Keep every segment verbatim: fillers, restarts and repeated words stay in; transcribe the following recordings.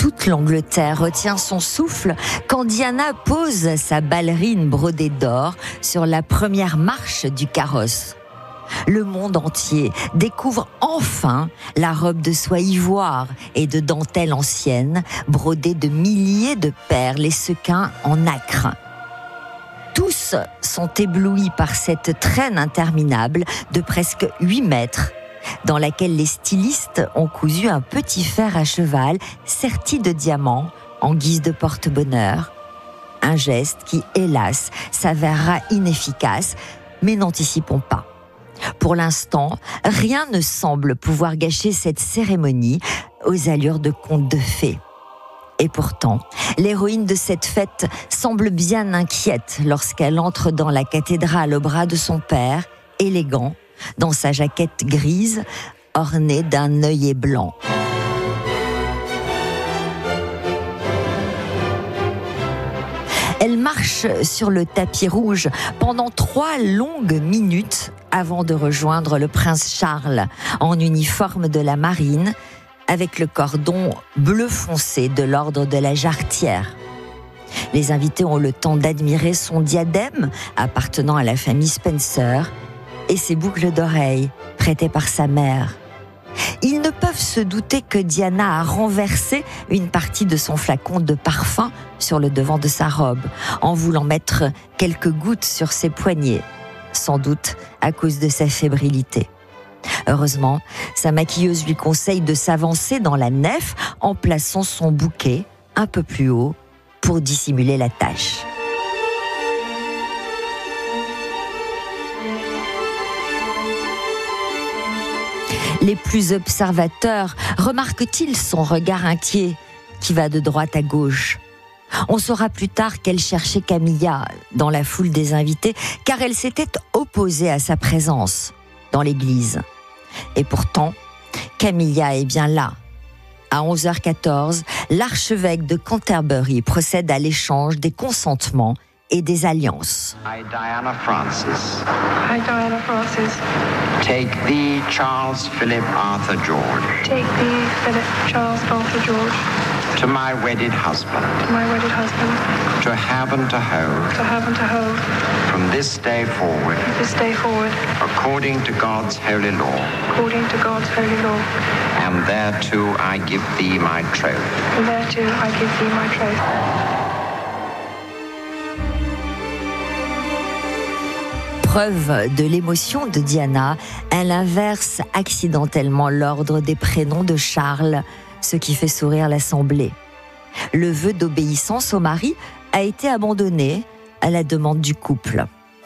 Toute l'Angleterre retient son souffle quand Diana pose sa ballerine brodée d'or sur la première marche du carrosse. Le monde entier découvre enfin la robe de soie ivoire et de dentelle ancienne, brodée de milliers de perles et sequins en nacre. Tous sont éblouis par cette traîne interminable de presque huit mètres, dans laquelle les stylistes ont cousu un petit fer à cheval serti de diamants en guise de porte-bonheur. Un geste qui, hélas, s'avérera inefficace, mais n'anticipons pas. Pour l'instant, rien ne semble pouvoir gâcher cette cérémonie aux allures de conte de fées. Et pourtant, l'héroïne de cette fête semble bien inquiète lorsqu'elle entre dans la cathédrale au bras de son père, élégant, dans sa jaquette grise, ornée d'un œillet blanc. Elle marche sur le tapis rouge pendant trois longues minutes avant de rejoindre le prince Charles en uniforme de la marine avec le cordon bleu foncé de l'ordre de la Jarretière. Les invités ont le temps d'admirer son diadème appartenant à la famille Spencer et ses boucles d'oreilles prêtées par sa mère. Ils ne peuvent se douter que Diana a renversé une partie de son flacon de parfum sur le devant de sa robe, en voulant mettre quelques gouttes sur ses poignets, sans doute à cause de sa fébrilité. Heureusement, sa maquilleuse lui conseille de s'avancer dans la nef en plaçant son bouquet un peu plus haut pour dissimuler la tache. Les plus observateurs remarquent-ils son regard inquiet qui va de droite à gauche? On saura plus tard qu'elle cherchait Camilla dans la foule des invités car elle s'était opposée à sa présence dans l'église. Et pourtant, Camilla est bien là. À onze heures quatorze, l'archevêque de Canterbury procède à l'échange des consentements et des alliances. I, Diana Francis. I, Diana Francis. Take thee, Charles Philip Arthur George. Take thee, Philip Charles Arthur George. To my wedded husband. To my wedded husband. To have and to hold. To have and to hold. From this day forward. From this day forward. According to God's holy law. According to God's holy law. And thereto I give thee my troth. And thereto I give thee my troth. Preuve de l'émotion de Diana, elle inverse accidentellement l'ordre des prénoms de Charles, ce qui fait sourire l'assemblée. Le vœu d'obéissance au mari a été abandonné à la demande du couple.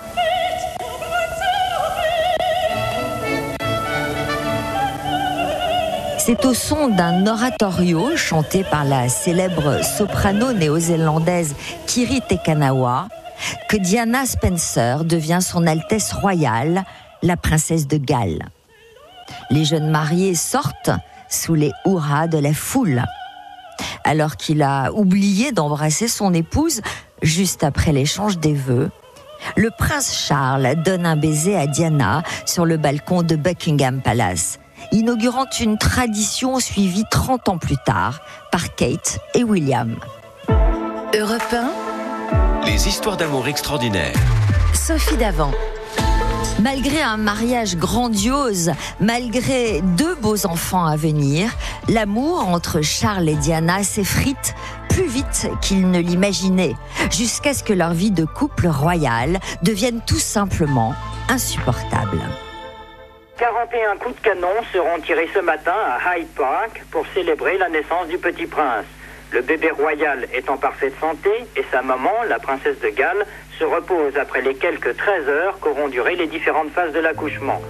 C'est au son d'un oratorio chanté par la célèbre soprano néo-zélandaise Kiri Te Kanawa que Diana Spencer devient son Altesse royale, la princesse de Galles. Les jeunes mariés sortent sous les hurrahs de la foule. Alors qu'il a oublié d'embrasser son épouse juste après l'échange des vœux, le prince Charles donne un baiser à Diana sur le balcon de Buckingham Palace, inaugurant une tradition suivie trente ans plus tard par Kate et William. Europe un. Les histoires d'amour extraordinaires. Sophie Davant. Malgré un mariage grandiose, malgré deux beaux enfants à venir, l'amour entre Charles et Diana s'effrite plus vite qu'ils ne l'imaginaient, jusqu'à ce que leur vie de couple royal devienne tout simplement insupportable. quarante et un coups de canon seront tirés ce matin à Hyde Park pour célébrer la naissance du petit prince. Le bébé royal est en parfaite santé et sa maman, la princesse de Galles, se repose après les quelques treize heures qu'auront duré les différentes phases de l'accouchement.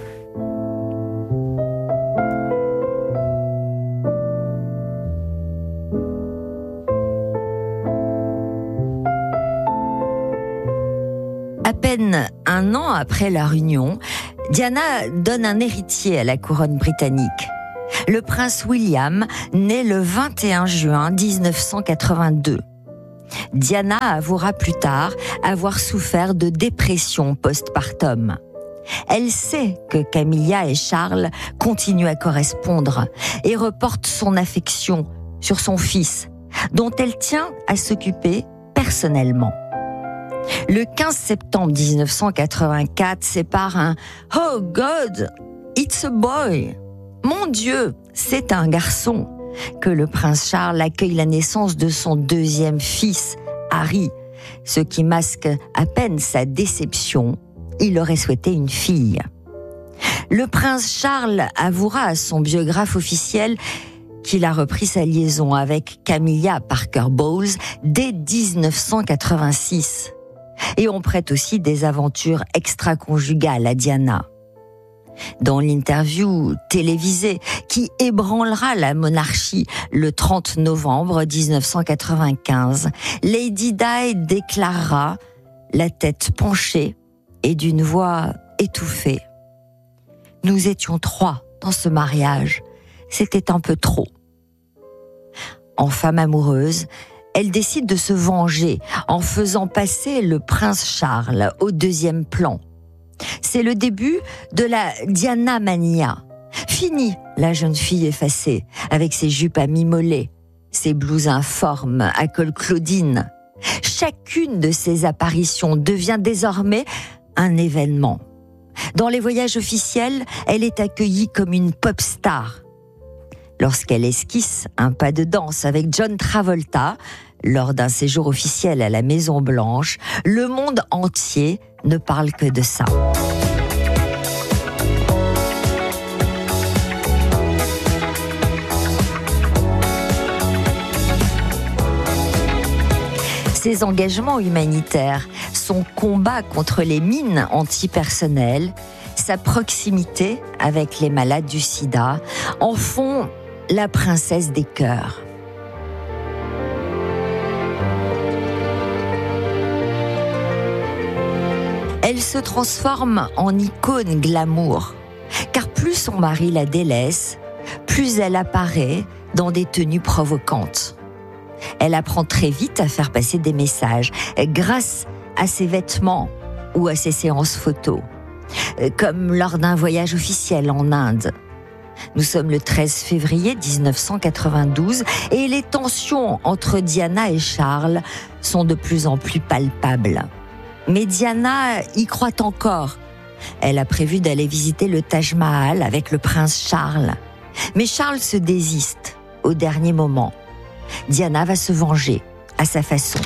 À peine un an après leur union, Diana donne un héritier à la couronne britannique. Le prince William naît le vingt et un juin mille neuf cent quatre-vingt-deux. Diana avouera plus tard avoir souffert de dépression postpartum. Elle sait que Camilla et Charles continuent à correspondre et reporte son affection sur son fils, dont elle tient à s'occuper personnellement. Le quinze septembre dix-neuf cent quatre-vingt-quatre, c'est par un « Oh God, it's a boy !»« Mon Dieu, c'est un garçon !» que le prince Charles accueille la naissance de son deuxième fils, Harry, ce qui masque à peine sa déception. Il aurait souhaité une fille. Le prince Charles avouera à son biographe officiel qu'il a repris sa liaison avec Camilla Parker Bowles dès dix-neuf cent quatre-vingt-six. Et on prête aussi des aventures extra-conjugales à Diana. Dans l'interview télévisée qui ébranlera la monarchie le trente novembre dix-neuf cent quatre-vingt-quinze, Lady Di déclarera, la tête penchée et d'une voix étouffée: « Nous étions trois dans ce mariage, c'était un peu trop. » En femme amoureuse, elle décide de se venger en faisant passer le prince Charles au deuxième plan. C'est le début de la Diana Mania. Fini la jeune fille effacée, avec ses jupes à mi-mollets, ses blouses informes à col Claudine. Chacune de ces apparitions devient désormais un événement. Dans les voyages officiels, elle est accueillie comme une pop star. Lorsqu'elle esquisse un pas de danse avec John Travolta, lors d'un séjour officiel à la Maison Blanche, le monde entier ne parle que de ça. Ses engagements humanitaires, son combat contre les mines antipersonnelles, sa proximité avec les malades du sida en font la princesse des cœurs. Elle se transforme en icône glamour, car plus son mari la délaisse, plus elle apparaît dans des tenues provocantes. Elle apprend très vite à faire passer des messages grâce à ses vêtements ou à ses séances photos, comme lors d'un voyage officiel en Inde. Nous sommes le treize février dix-neuf cent quatre-vingt-douze et les tensions entre Diana et Charles sont de plus en plus palpables. Mais Diana y croit encore. Elle a prévu d'aller visiter le Taj Mahal avec le prince Charles. Mais Charles se désiste au dernier moment. Diana va se venger à sa façon.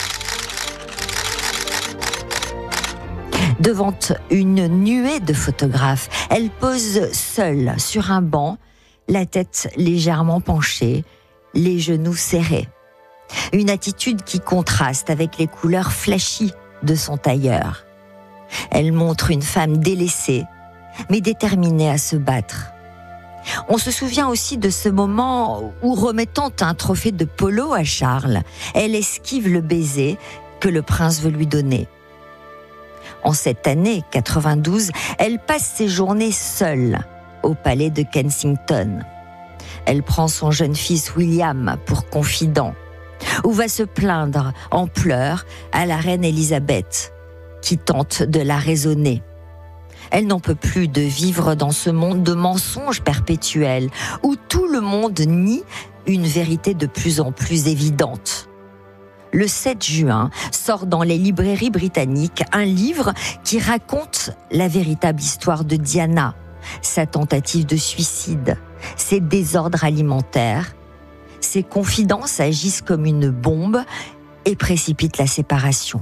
Devant une nuée de photographes, elle pose seule sur un banc, la tête légèrement penchée, les genoux serrés. Une attitude qui contraste avec les couleurs flashy de son tailleur. Elle montre une femme délaissée, mais déterminée à se battre. On se souvient aussi de ce moment où, remettant un trophée de polo à Charles, elle esquive le baiser que le prince veut lui donner. En cette année quatre-vingt-douze, elle passe ses journées seule au palais de Kensington. Elle prend son jeune fils William pour confident, ou va se plaindre en pleurs à la reine Élisabeth, qui tente de la raisonner. Elle n'en peut plus de vivre dans ce monde de mensonges perpétuels, où tout le monde nie une vérité de plus en plus évidente. Le sept juin, sort dans les librairies britanniques un livre qui raconte la véritable histoire de Diana, sa tentative de suicide, ses désordres alimentaires. Ses confidences agissent comme une bombe et précipitent la séparation.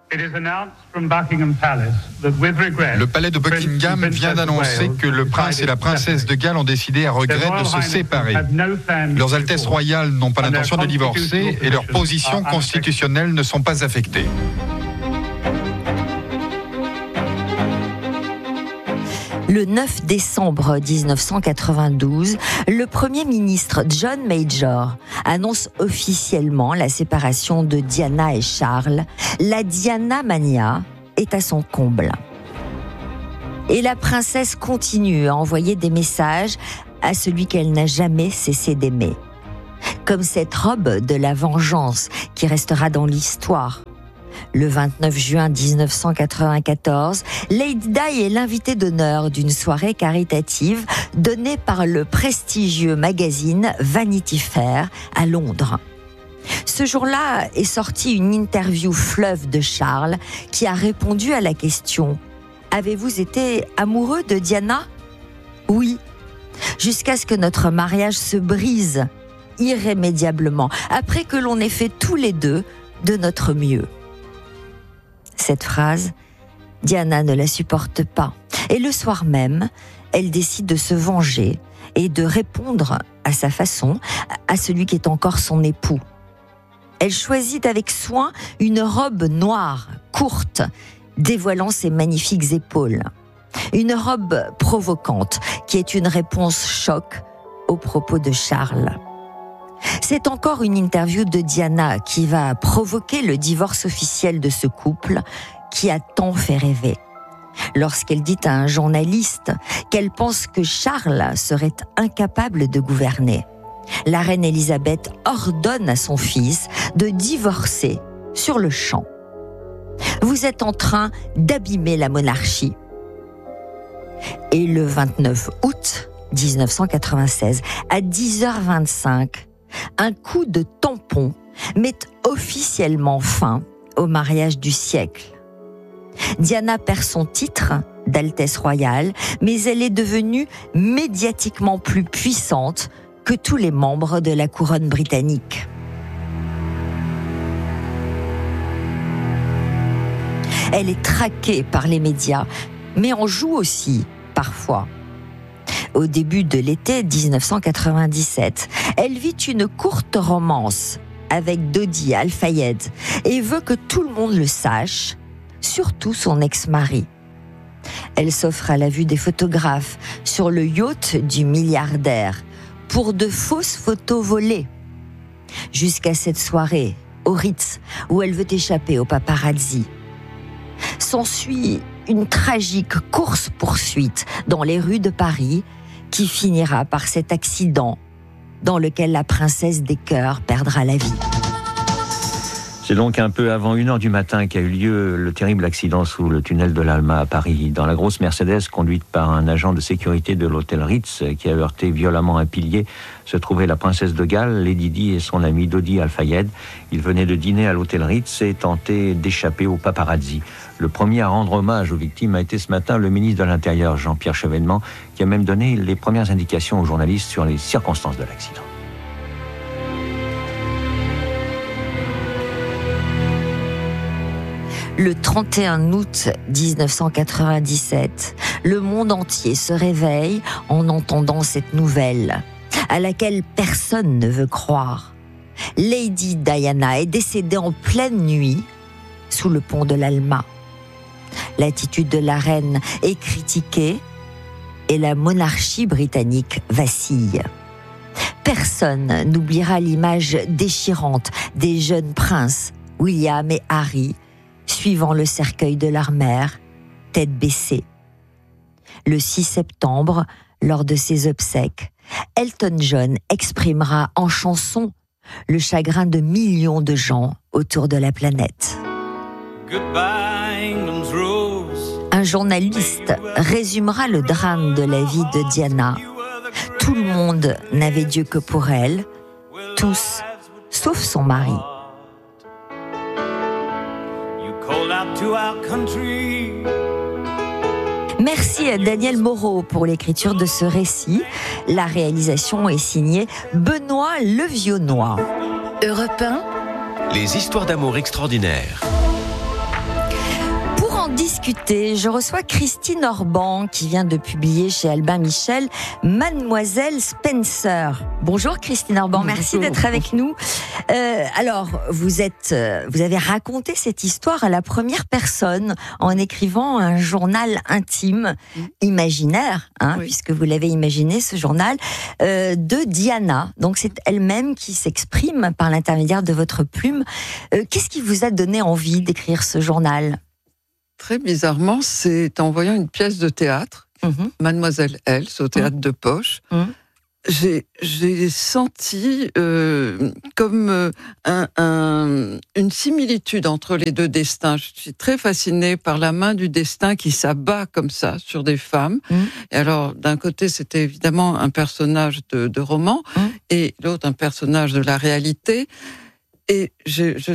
Le palais de Buckingham vient d'annoncer que le prince et la princesse de Galles ont décidé à regret de se séparer. Leurs Altesses royales n'ont pas l'intention de divorcer et leurs positions constitutionnelles ne sont pas affectées. Le neuf décembre dix-neuf cent quatre-vingt-douze, le Premier ministre John Major annonce officiellement la séparation de Diana et Charles. La Diana Mania est à son comble. Et la princesse continue à envoyer des messages à celui qu'elle n'a jamais cessé d'aimer. Comme cette robe de la vengeance qui restera dans l'histoire. Le vingt-neuf juin dix-neuf cent quatre-vingt-quatorze, Lady Di est l'invitée d'honneur d'une soirée caritative donnée par le prestigieux magazine Vanity Fair à Londres. Ce jour-là est sortie une interview fleuve de Charles qui a répondu à la question « Avez-vous été amoureux de Diana ?» Oui, jusqu'à ce que notre mariage se brise irrémédiablement, après que l'on ait fait tous les deux de notre mieux. Cette phrase, Diana ne la supporte pas. Et le soir même, elle décide de se venger et de répondre à sa façon à celui qui est encore son époux. Elle choisit avec soin une robe noire, courte, dévoilant ses magnifiques épaules. Une robe provocante qui est une réponse choc aux propos de Charles. C'est encore une interview de Diana qui va provoquer le divorce officiel de ce couple qui a tant fait rêver. Lorsqu'elle dit à un journaliste qu'elle pense que Charles serait incapable de gouverner. La reine Élisabeth ordonne à son fils de divorcer sur le champ. Vous êtes en train d'abîmer la monarchie. Et le vingt-neuf août dix-neuf cent quatre-vingt-seize, à dix heures vingt-cinq, un coup de tampon met officiellement fin au mariage du siècle. Diana perd son titre d'Altesse royale, mais elle est devenue médiatiquement plus puissante que tous les membres de la couronne britannique. Elle est traquée par les médias, mais en joue aussi, parfois. Au début de l'été dix-neuf cent quatre-vingt-dix-sept, elle vit une courte romance avec Dodi Al-Fayed et veut que tout le monde le sache, surtout son ex-mari. Elle s'offre à la vue des photographes sur le yacht du milliardaire pour de fausses photos volées. Jusqu'à cette soirée, au Ritz, où elle veut échapper aux paparazzi. S'ensuit une tragique course-poursuite dans les rues de Paris qui finira par cet accident dans lequel la princesse des cœurs perdra la vie. C'est donc un peu avant une heure du matin qu'a eu lieu le terrible accident sous le tunnel de l'Alma à Paris. Dans la grosse Mercedes conduite par un agent de sécurité de l'hôtel Ritz qui a heurté violemment un pilier, se trouvait la princesse de Galles, Lady Di et son ami Dodi Al-Fayed. Ils venaient de dîner à l'hôtel Ritz et tentaient d'échapper aux paparazzi. Le premier à rendre hommage aux victimes a été ce matin le ministre de l'Intérieur, Jean-Pierre Chevènement, qui a même donné les premières indications aux journalistes sur les circonstances de l'accident. Le trente et un août dix-neuf cent quatre-vingt-dix-sept, le monde entier se réveille en entendant cette nouvelle, à laquelle personne ne veut croire. Lady Diana est décédée en pleine nuit sous le pont de l'Alma. L'attitude de la reine est critiquée et la monarchie britannique vacille. Personne n'oubliera l'image déchirante des jeunes princes, William et Harry, suivant le cercueil de leur mère, tête baissée. Le six septembre, lors de ses obsèques, Elton John exprimera en chanson le chagrin de millions de gens autour de la planète. Un journaliste résumera le drame de la vie de Diana. Tout le monde n'avait Dieu que pour elle, tous, sauf son mari. Merci à Daniel Moreau pour l'écriture de ce récit. La réalisation est signée Benoît Levionnois. Europe un. Les histoires d'amour extraordinaires. Pour en discuter, je reçois Christine Orban qui vient de publier chez Albin Michel Mademoiselle Spencer. Bonjour Christine Orban, Bonjour. Merci d'être avec nous. Euh, alors, vous êtes, euh, vous avez raconté cette histoire à la première personne en écrivant un journal intime, mmh. imaginaire, hein, oui. puisque vous l'avez imaginé ce journal, euh, de Diana. Donc c'est elle-même qui s'exprime par l'intermédiaire de votre plume. Euh, qu'est-ce qui vous a donné envie d'écrire ce journal ? Très bizarrement, c'est en voyant une pièce de théâtre, mmh. Mademoiselle Else, au théâtre mmh. de Poche, mmh. j'ai, j'ai senti euh, comme euh, un, un, une similitude entre les deux destins. Je suis très fascinée par la main du destin qui s'abat comme ça sur des femmes. Mmh. Et alors, d'un côté, c'était évidemment un personnage de, de roman, mmh. et l'autre, un personnage de la réalité. Et je, je